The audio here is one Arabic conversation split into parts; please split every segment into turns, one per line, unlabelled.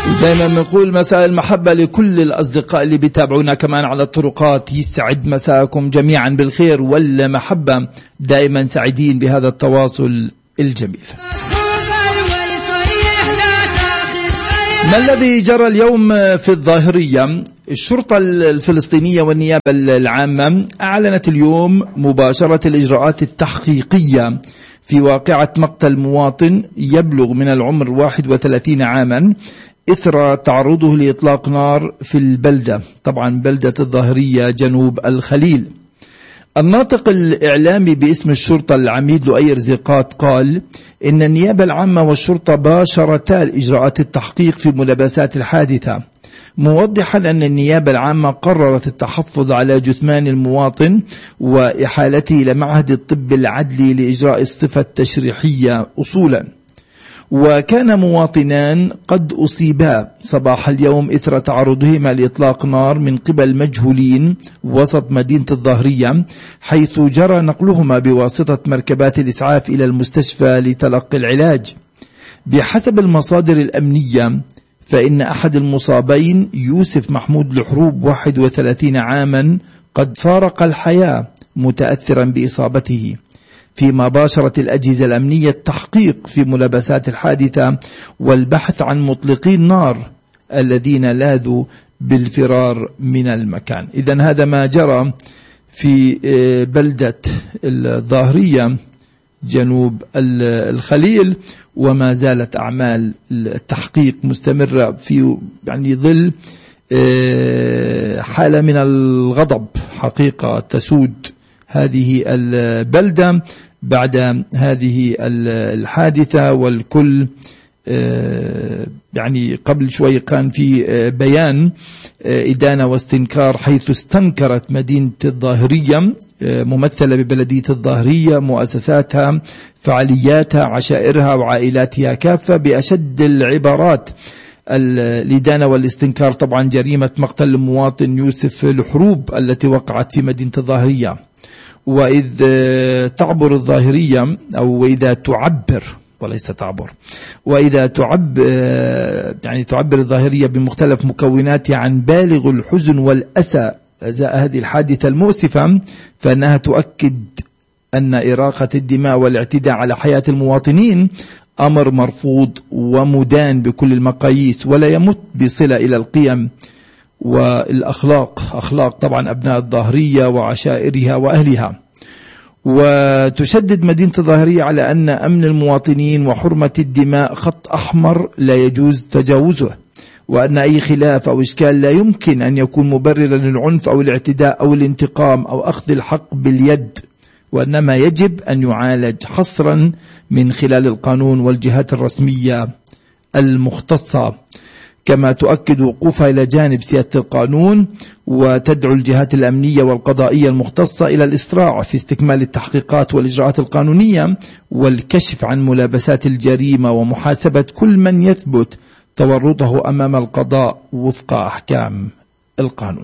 دائما بنقول مساء المحبة لكل الأصدقاء اللي بيتابعونا كمان على الطرقات. يسعد مساءكم جميعا بالخير والمحبة، دائما سعيدين بهذا التواصل الجميل. ما الذي جرى اليوم في الظاهرية؟ الشرطة الفلسطينية والنيابة العامة أعلنت اليوم مباشرة الإجراءات التحقيقية في واقعة مقتل مواطن يبلغ من العمر 31 عاما إثر تعرضه لإطلاق نار في البلدة، طبعا بلدة الظاهرية جنوب الخليل. الناطق الإعلامي باسم الشرطة العميد لؤي رزيقات قال إن النيابة العامة والشرطة باشرتا الإجراءات التحقيق في ملابسات الحادثة، موضحا أن النيابة العامة قررت التحفظ على جثمان المواطن وإحالته إلى معهد الطب العدلي لإجراء الصفة التشريحية أصولا. وكان مواطنان قد أصيبا صباح اليوم إثر تعرضهما لإطلاق نار من قبل مجهولين وسط مدينة الظاهرية، حيث جرى نقلهما بواسطة مركبات الإسعاف إلى المستشفى لتلقي العلاج. بحسب المصادر الأمنية فإن أحد المصابين يوسف محمود الحروب 31 عاما قد فارق الحياة متأثرا بإصابته، فيما باشرت الأجهزة الأمنية التحقيق في ملابسات الحادثة والبحث عن مطلقي النار الذين لاذوا بالفرار من المكان. إذن هذا ما جرى في بلدة الظاهرية جنوب الخليل، وما زالت أعمال التحقيق مستمرة في ظل حالة من الغضب حقيقة تسود هذه البلدة بعد هذه الحادثة. والكل قبل شوي كان في بيان إدانة واستنكار، حيث استنكرت مدينة الظاهرية ممثلة ببلدية الظاهرية مؤسساتها، فعالياتها، عشائرها وعائلاتها كافة بأشد العبارات. الإدانة والاستنكار طبعا جريمة مقتل المواطن يوسف الحروب التي وقعت في مدينة الظاهرية. وإذ تعبر الظاهرية أو إذا تعبر وليس تعبر، وإذا تعبر الظاهرية بمختلف مكوناتها عن بالغ الحزن والأسى أزاء هذه الحادثة المؤسفة، فإنها تؤكد أن إراقة الدماء والاعتداء على حياة المواطنين أمر مرفوض ومدان بكل المقاييس، ولا يمت بصلة إلى القيم والأخلاق، أخلاق طبعا أبناء الظاهرية وعشائرها وأهلها. وتشدد مدينة الظاهرية على أن أمن المواطنين وحرمة الدماء خط أحمر لا يجوز تجاوزه، وأن أي خلاف أو إشكال لا يمكن أن يكون مبررا للعنف أو الاعتداء أو الانتقام أو أخذ الحق باليد، وإنما يجب أن يعالج حصرا من خلال القانون والجهات الرسمية المختصة. كما تؤكد وقوفها إلى جانب سيادة القانون، وتدعو الجهات الأمنية والقضائية المختصة إلى الإسراع في استكمال التحقيقات والإجراءات القانونية والكشف عن ملابسات الجريمة ومحاسبة كل من يثبت تورطه أمام القضاء وفق أحكام القانون.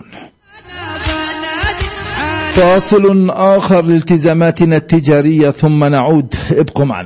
فاصل آخر لالتزاماتنا التجارية ثم نعود، ابقوا معنا.